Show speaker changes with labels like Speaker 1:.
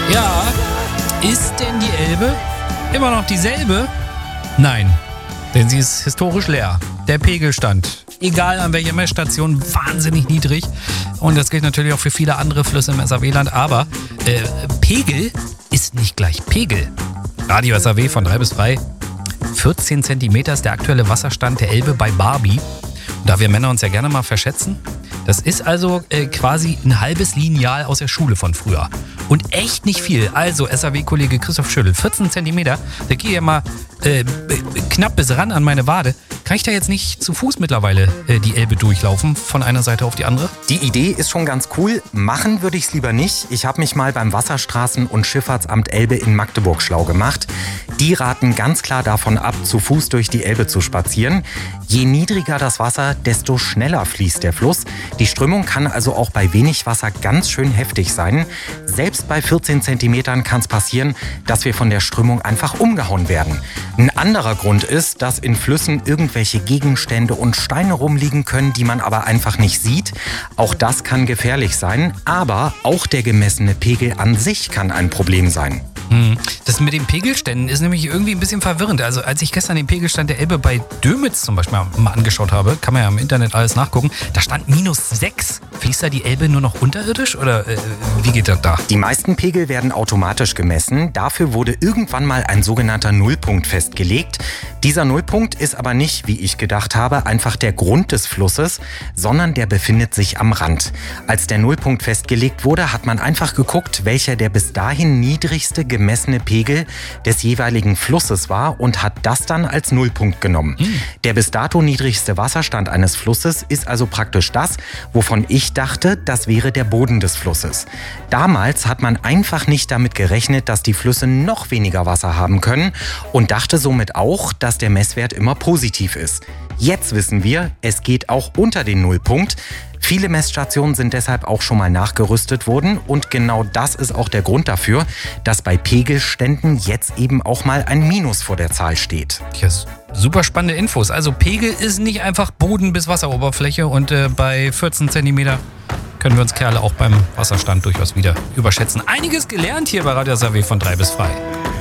Speaker 1: Ja, ist denn die Elbe immer noch dieselbe? Nein, denn sie ist historisch leer. Der Pegelstand, egal an welcher Messstation, wahnsinnig niedrig. Und das gilt natürlich auch für viele andere Flüsse im SAW-Land. Aber Pegel ist nicht gleich Pegel. Radio SAW von 3 bis 3. 14 Zentimeter ist der aktuelle Wasserstand der Elbe bei Barby. Und da wir Männer uns ja gerne mal verschätzen, das ist also quasi ein halbes Lineal aus der Schule von früher. Und echt nicht viel. Also SAW-Kollege Christoph Schödel, 14 Zentimeter, da gehe ich ja mal knapp bis ran an meine Wade. Kann ich da jetzt nicht zu Fuß mittlerweile die Elbe durchlaufen, von einer Seite auf die andere?
Speaker 2: Die Idee ist schon ganz cool. Machen würde ich es lieber nicht. Ich habe mich mal beim Wasserstraßen- und Schifffahrtsamt Elbe in Magdeburg schlau gemacht. Die raten ganz klar davon ab, zu Fuß durch die Elbe zu spazieren. Je niedriger das Wasser, desto schneller fließt der Fluss. Die Strömung kann also auch bei wenig Wasser ganz schön heftig sein. Selbst bei 14 Zentimetern kann es passieren, dass wir von der Strömung einfach umgehauen werden. Ein anderer Grund ist, dass in Flüssen irgendwelche Gegenstände und Steine rumliegen können, die man aber einfach nicht sieht. Auch das kann gefährlich sein, aber auch der gemessene Pegel an sich kann ein Problem sein.
Speaker 1: Das mit den Pegelständen ist nämlich irgendwie ein bisschen verwirrend. Also als ich gestern den Pegelstand der Elbe bei Dömitz zum Beispiel mal angeschaut habe, kann man ja im Internet alles nachgucken, da stand -6. Fließt da die Elbe nur noch unterirdisch oder wie geht das da?
Speaker 2: Die meisten Pegel werden automatisch gemessen. Dafür wurde irgendwann mal ein sogenannter Nullpunkt festgelegt. Dieser Nullpunkt ist aber nicht, wie ich gedacht habe, einfach der Grund des Flusses, sondern der befindet sich am Rand. Als der Nullpunkt festgelegt wurde, hat man einfach geguckt, welcher der bis dahin niedrigste gemessene Pegel des jeweiligen Flusses war und hat das dann als Nullpunkt genommen. Der bis dato niedrigste Wasserstand eines Flusses ist also praktisch das, wovon ich dachte, das wäre der Boden des Flusses. Damals hat man einfach nicht damit gerechnet, dass die Flüsse noch weniger Wasser haben können und dachte somit auch, dass der Messwert immer positiv ist. Jetzt wissen wir, es geht auch unter den Nullpunkt. Viele Messstationen sind deshalb auch schon mal nachgerüstet worden und genau das ist auch der Grund dafür, dass bei Pegelständen jetzt eben auch mal ein Minus vor der Zahl steht.
Speaker 1: Ja, super spannende Infos. Also Pegel ist nicht einfach Boden bis Wasseroberfläche und bei 14 Zentimeter können wir uns Kerle auch beim Wasserstand durchaus wieder überschätzen. Einiges gelernt hier bei Radio SAW von 3 bis 3.